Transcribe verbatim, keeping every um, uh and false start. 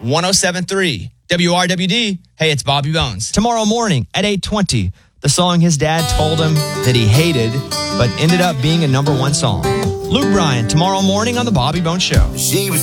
one oh seven point three. W R W D, hey, it's Bobby Bones. Tomorrow morning at eight twenty, the song his dad told him that he hated, but ended up being a number one song. Luke Bryan, tomorrow morning on The Bobby Bones Show. She was